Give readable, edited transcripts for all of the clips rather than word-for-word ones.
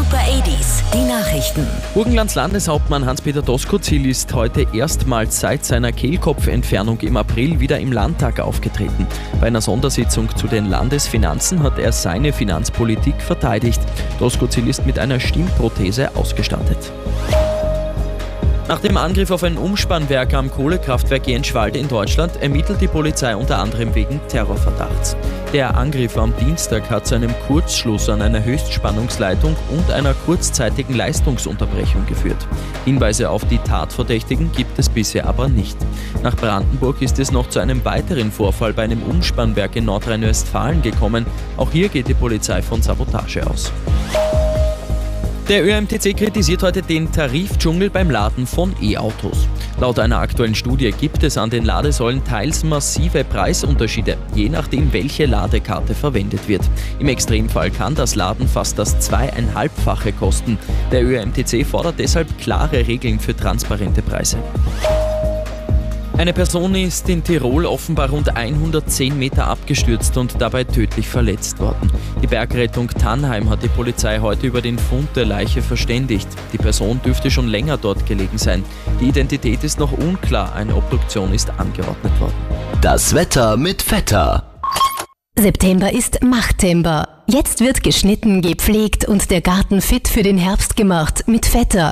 Super 80s, die Nachrichten. Burgenlands Landeshauptmann Hans-Peter Doskozil ist heute erstmals seit seiner Kehlkopfentfernung im April wieder im Landtag aufgetreten. Bei einer Sondersitzung zu den Landesfinanzen hat er seine Finanzpolitik verteidigt. Doskozil ist mit einer Stimmprothese ausgestattet. Nach dem Angriff auf ein Umspannwerk am Kohlekraftwerk Jänschwalde in Deutschland ermittelt die Polizei unter anderem wegen Terrorverdachts. Der Angriff am Dienstag hat zu einem Kurzschluss an einer Höchstspannungsleitung und einer kurzzeitigen Leistungsunterbrechung geführt. Hinweise auf die Tatverdächtigen gibt es bisher aber nicht. Nach Brandenburg ist es noch zu einem weiteren Vorfall bei einem Umspannwerk in Nordrhein-Westfalen gekommen. Auch hier geht die Polizei von Sabotage aus. Der ÖMTC kritisiert heute den Tarifdschungel beim Laden von E-Autos. Laut einer aktuellen Studie gibt es an den Ladesäulen teils massive Preisunterschiede, je nachdem welche Ladekarte verwendet wird. Im Extremfall kann das Laden fast das 2,5-fache kosten. Der ÖMTC fordert deshalb klare Regeln für transparente Preise. Eine Person ist in Tirol offenbar rund 110 Meter abgestürzt und dabei tödlich verletzt worden. Die Bergrettung Tannheim hat die Polizei heute über den Fund der Leiche verständigt. Die Person dürfte schon länger dort gelegen sein. Die Identität ist noch unklar, eine Obduktion ist angeordnet worden. Das Wetter mit Vetter. September ist Machtember. Jetzt wird geschnitten, gepflegt und der Garten fit für den Herbst gemacht mit Vetter.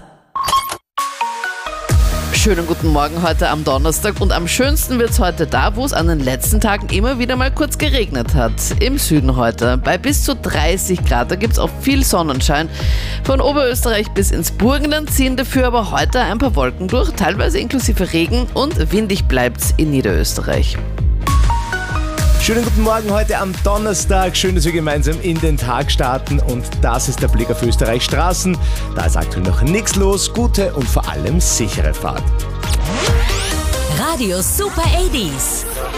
Schönen guten Morgen heute am Donnerstag und am schönsten wird es heute da, wo es an den letzten Tagen immer wieder mal kurz geregnet hat. Im Süden heute bei bis zu 30 Grad, da gibt es auch viel Sonnenschein. Von Oberösterreich bis ins Burgenland ziehen dafür aber heute ein paar Wolken durch, teilweise inklusive Regen und windig bleibt's in Niederösterreich. Schönen guten Morgen heute am Donnerstag. Schön, dass wir gemeinsam in den Tag starten und das ist der Blick auf Österreichs Straßen. Da ist aktuell noch nichts los. Gute und vor allem sichere Fahrt. Radio Super 80s.